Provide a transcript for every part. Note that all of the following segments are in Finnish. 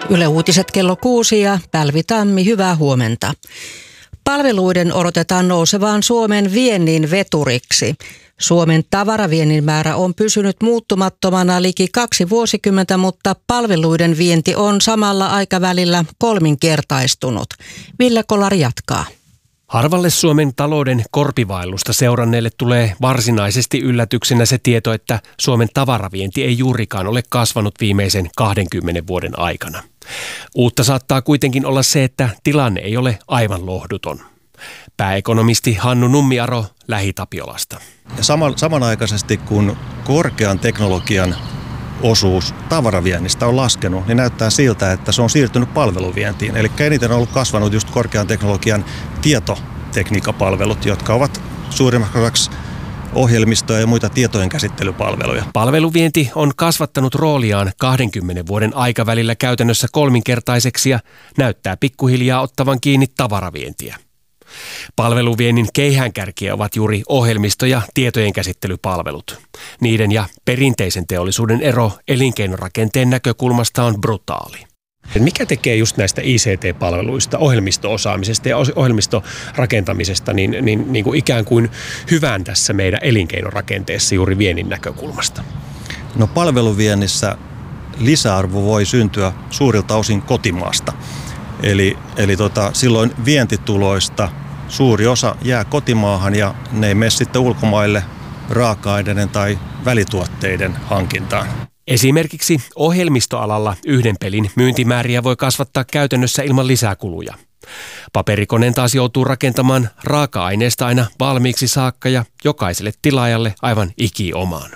Yle Uutiset kello 6 ja Pälvi Tammi, hyvää huomenta. Palveluiden odotetaan nousevaan Suomen viennin veturiksi. Suomen tavaraviennin määrä on pysynyt muuttumattomana liki 2 vuosikymmentä, mutta palveluiden vienti on samalla aikavälillä kolminkertaistunut. Ville Kolari jatkaa. Harvalle Suomen talouden korpivaellusta seuranneelle tulee varsinaisesti yllätyksenä se tieto, että Suomen tavaravienti ei juurikaan ole kasvanut viimeisen 20 vuoden aikana. Uutta saattaa kuitenkin olla se, että tilanne ei ole aivan lohduton. Pääekonomisti Hannu Nummiaro Lähi-Tapiolasta. Ja samanaikaisesti kun korkean teknologian osuus tavaraviennistä on laskenut, niin näyttää siltä, että se on siirtynyt palveluvientiin. Eli eniten on ollut kasvanut just korkean teknologian tietotekniikkapalvelut, jotka ovat suurimmaksi ohjelmistoja ja muita tietojen käsittelypalveluja. Palveluvienti on kasvattanut rooliaan 20 vuoden aikavälillä käytännössä kolminkertaiseksi ja näyttää pikkuhiljaa ottavan kiinni tavaravientiä. Palveluviennin keihäänkärkiä ovat juuri ohjelmisto- ja tietojen käsittelypalvelut. Niiden ja perinteisen teollisuuden ero elinkeinorakenteen näkökulmasta on brutaali. Mikä tekee just näistä ICT-palveluista, ohjelmisto-osaamisesta ja ohjelmistorakentamisesta niin kuin ikään kuin hyvän tässä meidän elinkeinorakenteessa juuri viennin näkökulmasta? No palveluviennissä lisäarvo voi syntyä suurilta osin kotimaasta. Eli silloin vientituloista suuri osa jää kotimaahan ja ne ei mene sitten ulkomaille raaka-aineiden tai välituotteiden hankintaan. Esimerkiksi ohjelmistoalalla yhden pelin myyntimääriä voi kasvattaa käytännössä ilman lisäkuluja. Paperikoneen taas joutuu rakentamaan raaka-aineesta aina valmiiksi saakka ja jokaiselle tilaajalle aivan ikiomaan.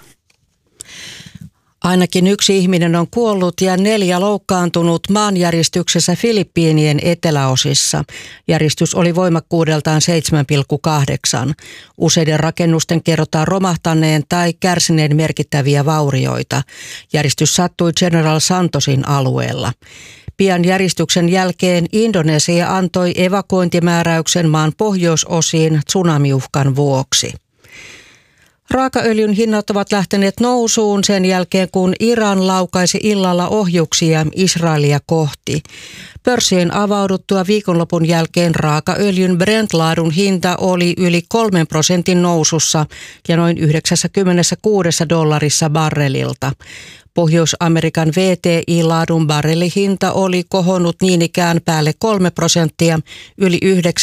Ainakin 1 ihminen on kuollut ja 4 loukkaantunut maanjäristyksessä Filippiinien eteläosissa. Järistys oli voimakkuudeltaan 7,8. Useiden rakennusten kerrotaan romahtaneen tai kärsineen merkittäviä vaurioita. Järistys sattui General Santosin alueella. Pian järistyksen jälkeen Indonesia antoi evakuointimääräyksen maan pohjoisosiin tsunamiuhkan vuoksi. Raakaöljyn hinnat ovat lähteneet nousuun sen jälkeen, kun Iran laukaisi illalla ohjuksia Israelia kohti. Pörssien avauduttua viikonlopun jälkeen raakaöljyn Brent-laadun hinta oli yli 3% nousussa ja noin $96 barrelilta. Pohjois-Amerikan VTI-laadun barrelihinta oli kohonnut niin ikään päälle 3%, yli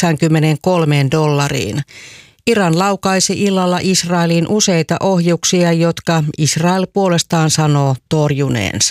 $93. Iran laukaisi illalla Israeliin useita ohjuksia, jotka Israel puolestaan sanoo torjuneensa.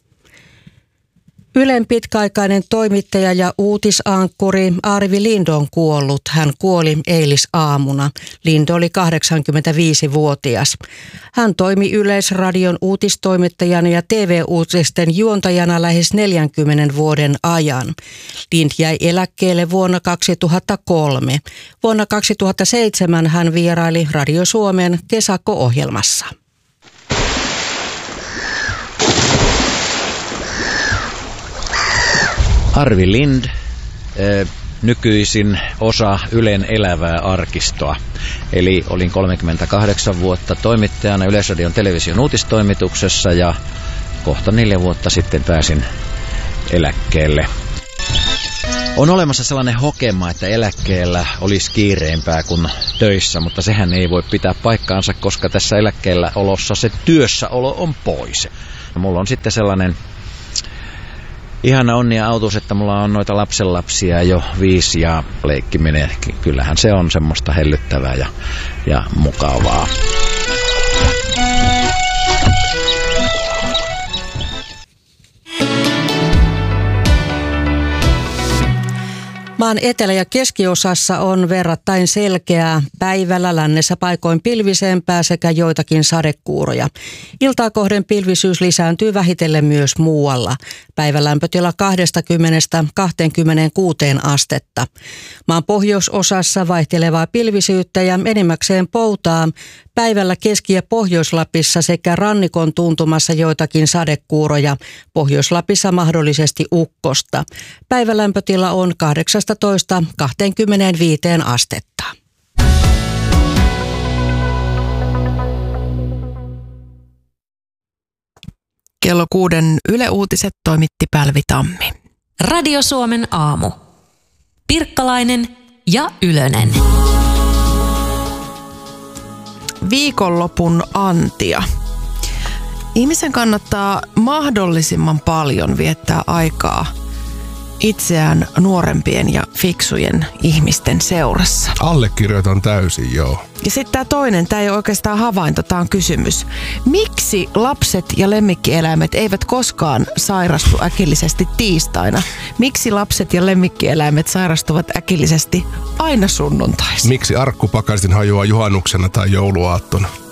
Ylen pitkäaikainen toimittaja ja uutisankkuri Arvi Lind on kuollut. Hän kuoli eilisaamuna. Lind oli 85-vuotias. Hän toimi Yleisradion uutistoimittajana ja TV-uutisten juontajana lähes 40 vuoden ajan. Lind jäi eläkkeelle vuonna 2003. Vuonna 2007 hän vieraili Radio Suomen kesäko-ohjelmassa. Arvi Lind, nykyisin osa Ylen elävää arkistoa. Eli olin 38 vuotta toimittajana Yleisradion television uutistoimituksessa ja kohta 4 vuotta sitten pääsin eläkkeelle. On olemassa sellainen hokema, että eläkkeellä olisi kiireempää kuin töissä, mutta sehän ei voi pitää paikkaansa, koska tässä eläkkeellä olossa se työssäolo on pois. Mulla on sitten sellainen ihana onni ja autuus, että mulla on noita lapsenlapsia jo 5 ja leikkiminen, kyllähän se on semmoista hellyttävää ja mukavaa. Maan etelä- ja keskiosassa on verrattain selkeää, päivällä lännessä paikoin pilvisempää sekä joitakin sadekuuroja. Iltaa kohden pilvisyys lisääntyy vähitellen myös muualla. Päivälämpötila 20–26 astetta. Maan pohjoisosassa vaihtelevaa pilvisyyttä ja enimmäkseen poutaa. Päivällä Keski- ja Pohjois-Lapissa sekä rannikon tuntumassa joitakin sadekuuroja. Pohjois-Lapissa mahdollisesti ukkosta. Päivälämpötila on 18–25 astetta. Kello 6 Yle Uutiset toimitti Pälvi Tammi. Radio Suomen aamu. Pirkkalainen ja Ylönen. Viikonlopun antia. Ihmisen kannattaa mahdollisimman paljon viettää aikaa itseään nuorempien ja fiksujen ihmisten seurassa. Allekirjoitan täysin, joo. Ja sitten tämä toinen, tämä ei ole oikeastaan havainto, tämä on kysymys. Miksi lapset ja lemmikkieläimet eivät koskaan sairastu äkillisesti tiistaina? Miksi lapset ja lemmikkieläimet sairastuvat äkillisesti aina sunnuntaisin? Miksi arkkupakastin hajoaa juhannuksena tai jouluaattona?